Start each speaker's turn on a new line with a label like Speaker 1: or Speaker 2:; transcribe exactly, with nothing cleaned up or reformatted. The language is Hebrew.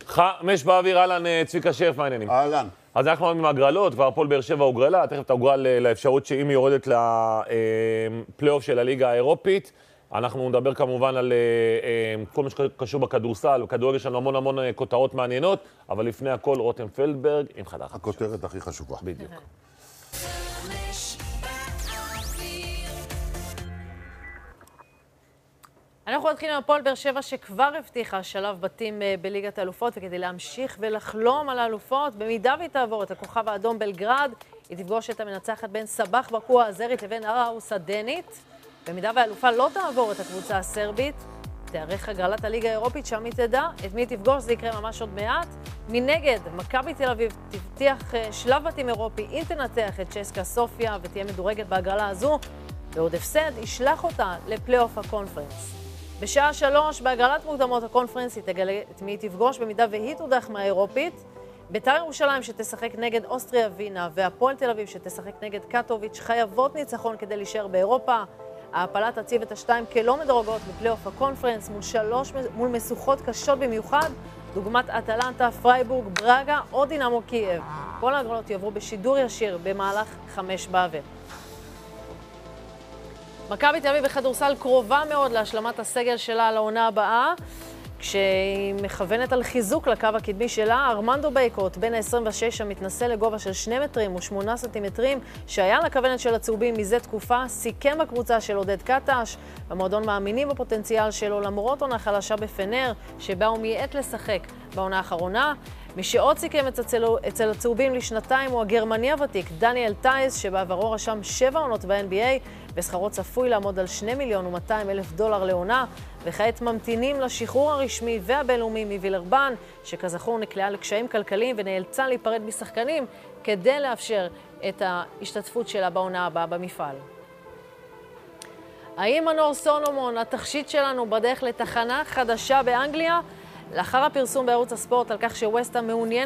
Speaker 1: חמש באוויר, אהלן, צביקה שרף, מה העניינים?
Speaker 2: אהלן.
Speaker 1: אז אנחנו עם הגרלות, כבר הפועל באר שבע הוגרלה, תכף תוגרל לאפשרות שאם היא יורדת לפלייאוף של הליגה האירופית, אנחנו נדבר כמובן על כל מה שקשור בכדורסל, בכדורגל יש לנו המון המון כותרות מעניינות, אבל לפני הכל רותם פלדברג עם חדר חדשות.
Speaker 2: הכותרת הכי חשובה.
Speaker 1: בדיוק.
Speaker 3: אנחנו נתחיל עם הפועל באר שבע שכבר הבטיחה שלב בתים בליגת האלופות, וכדי להמשיך ולחלום על האלופות, במידה והיא תעבור את הכוכב האדום בלגרד, היא תפגוש את המנצחת בין סבח בקוע הזרית לבין אראוס הדנית. במידה והאלופה לא תעבור את הקבוצה הסרבית, תארך הגרלת הליגה האירופית, שם היא תדע את מי תפגוש, זה יקרה ממש עוד מעט. מנגד, מכבי תל אביב תבטיח שלב בתים אירופי אם תנצח את צ'סקה סופיה ותהיה מדורגת בהגרלה הזו, ועוד הפסד ישלח אותה לפלייאוף הקונפרנס. בשעה שלוש, בהגרלת מוקדמות הקונפרנס, היא תגלה את מי תפגוש במידה והיא תודח מהאירופית. בית"ר ירושלים שתשחק נגד אוסטריה ווינה, והפועל תל אביב שתשחק נגד קטוביץ' חייבות ניצחון כדי להישאר באירופה. ההפלה תציב את השתיים כלא מדורגות בפלייאוף הקונפרנס מול שלוש מול משוכות קשות במיוחד, דוגמת אטלנטה, פרייבורג, ברגה או דינמו קייב. כל ההגרלות יעברו בשידור ישיר במהלך חמש באוויר. מכבי תל אביב בכדורסל קרובה מאוד להשלמת הסגל שלה לעונה הבאה, כשהיא מכוונת על חיזוק לקו הקדמי שלה. ארמנדו בייקוט, בן ה-עשרים ושש, המתנסה לגובה של שני מטרים ושמונה סנטימטרים, שהיה לכוונת של הצהובים מזה תקופה, סיכם בקבוצה של עודד קטש. המועדון מאמינים בפוטנציאל שלו למרות עונה חלשה בפנר, שבה הוא מייעט לשחק בעונה האחרונה. מי שעוד סיכם אצל הצהובים לשנתיים הוא הגרמני הוותיק דניאל טייס, שבעברו רשם שבע עונות ב-אן בי איי, ושכרו צפוי לעמוד על שני מיליון ומאתיים אלף דולר לעונה, וכעת ממתינים לשחרור הרשמי והבינלאומי מווילרבן, שכזכור נקלעה לקשיים כלכליים ונאלצה להיפרד משחקנים כדי לאפשר את ההשתתפות שלה בעונה הבאה במפעל. האם מנור סולומון, התכשיט שלנו, בדרך לתחנה חדשה באנגליה? לאחר הפרסום בערוץ הספורט על כך שווסטהאם מעוניין